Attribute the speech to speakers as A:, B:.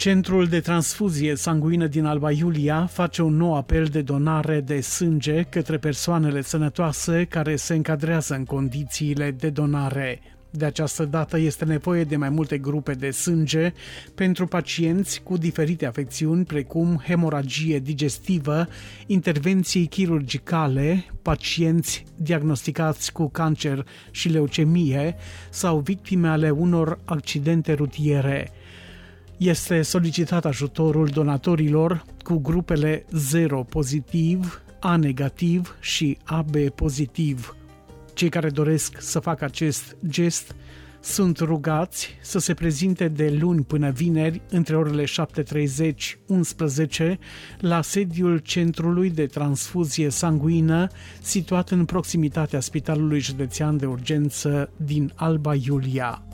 A: Centrul de transfuzie sanguină din Alba Iulia face un nou apel de donare de sânge către persoanele sănătoase care se încadrează în condițiile de donare. De această dată este nevoie de mai multe grupe de sânge pentru pacienți cu diferite afecțiuni precum hemoragie digestivă, intervenții chirurgicale, pacienți diagnosticați cu cancer și leucemie sau victime ale unor accidente rutiere. Este solicitat ajutorul donatorilor cu grupele 0 pozitiv, A negativ și AB pozitiv. Cei care doresc să facă acest gest sunt rugați să se prezinte de luni până vineri între orele 7:30-11 la sediul Centrului de Transfuzie Sanguină situat în proximitatea Spitalului Județean de Urgență din Alba Iulia.